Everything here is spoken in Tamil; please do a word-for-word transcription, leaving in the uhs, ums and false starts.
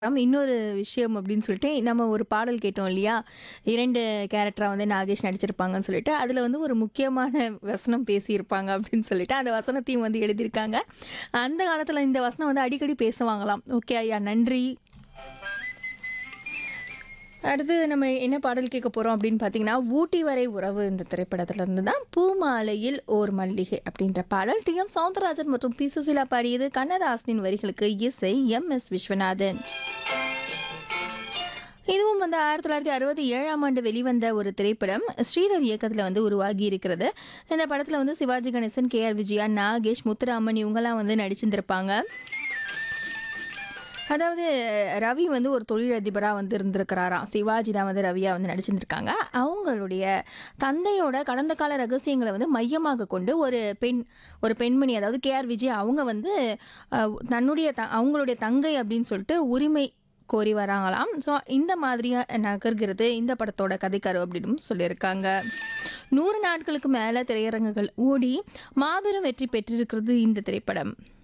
ஆமா, இன்னொரு விஷயம் அப்படின்னு சொல்லிட்டு, நம்ம ஒரு பாடல் கேட்டோம் இல்லையா? இரண்டு கேரக்டரா வந்து நாகேஷ் நடிச்சிருப்பாங்கன்னு சொல்லிட்டு, அதில வந்து ஒரு முக்கியமான வசனம் பேசியிருப்பாங்க அப்படின்னு சொல்லிட்டு, அந்த வசனத்தையும் வந்து எழுதியிருக்காங்க. அந்த காலத்தில இந்த வசனம் வந்து அடிக்கடி பேசுவாங்களாம். ஓகே ஐயா, நன்றி. அடுத்து நம்ம என்ன பாடல் கேட்க போறோம் அப்படின்னு பார்த்தீங்கன்னா, "ஊட்டி வரை உறவு" இந்த திரைப்படத்துல இருந்து தான் "பூமாலையில் ஓர் மல்லிகை" அப்படின்ற பாடல் டி. எம். சௌந்தரராஜன் மற்றும் பி. சுசீலா பாடியது. கண்ணதாசனின் வரிகளுக்கு இசை எம். எஸ். விஸ்வநாதன். இதுவும் வந்து ஆயிரத்தி தொள்ளாயிரத்தி அறுபத்தி ஏழாம் ஆண்டு வெளிவந்த ஒரு திரைப்படம். ஸ்ரீதர் இயக்கத்துல வந்து உருவாகி இருக்கிறது. இந்த படத்துல வந்து சிவாஜி கணேசன், கே. ஆர். விஜயா, நாகேஷ், முத்துராமன் இவங்கலாம் வந்து நடிச்சிருந்திருப்பாங்க. அதாவது ரவி வந்து ஒரு தொழிலதிபரா வந்து இருந்திருக்கிறாராம். சிவாஜி தான் வந்து ரவியா வந்து நடிச்சிருந்திருக்காங்க. அவங்களுடைய தந்தையோட கடந்த கால ரகசியங்கள வந்து மையமாக கொண்டு ஒரு பெண் ஒரு பெண்மணி அதாவது கே. ஆர். விஜயா அவங்க வந்து அ தன்னுடைய த அவங்களுடைய தங்கை அப்படின்னு சொல்லிட்டு உரிமை கோரி வராங்களாம். ஸோ இந்த மாதிரியா நகர்கிறது இந்த படத்தோட கதைக்கரு அப்படின்னு சொல்லியிருக்காங்க. நூறு நாட்களுக்கு மேல திரையரங்குகள் ஓடி மாபெரும் வெற்றி பெற்றிருக்கிறது இந்த திரைப்படம்.